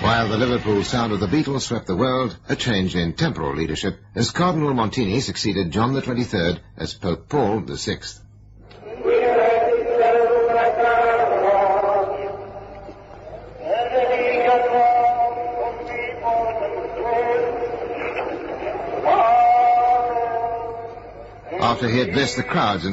While the Liverpool sound of the Beatles swept the world, a change in temporal leadership as Cardinal Montini succeeded John the 23rd as Pope Paul the VI. After he had blessed the crowds and